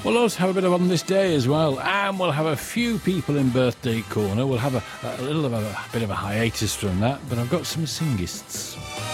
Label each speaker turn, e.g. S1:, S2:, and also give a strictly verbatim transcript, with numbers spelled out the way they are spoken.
S1: We'll also have a bit of On This Day as well, and we'll have a few people in Birthday Corner. We'll have a, a little of a, a bit of a hiatus from that, but I've got some singists.